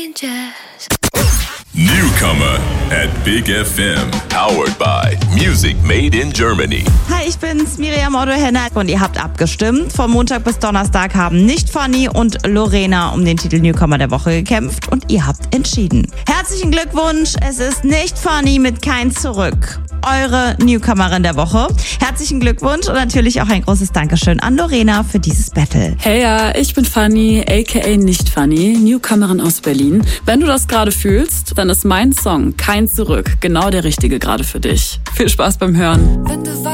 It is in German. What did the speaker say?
Newcomer at Big FM. Powered by Music Made in Germany. Hi, ich bin's, Miriam Otto-Henner und ihr habt abgestimmt. Von Montag bis Donnerstag haben Nicht Funny und Lorena um den Titel Newcomer der Woche gekämpft und ihr habt entschieden. Herzlichen Glückwunsch, es ist Nicht Funny mit Kein Zurück. Eure Newcomerin der Woche. Herzlichen Glückwunsch und natürlich auch ein großes Dankeschön an Lorena für dieses Battle. Hey ja, ich bin Fanny, aka Nicht Funny, Newcomerin aus Berlin. Wenn du das gerade fühlst, dann ist mein Song Kein Zurück genau der richtige gerade für dich. Viel Spaß beim Hören.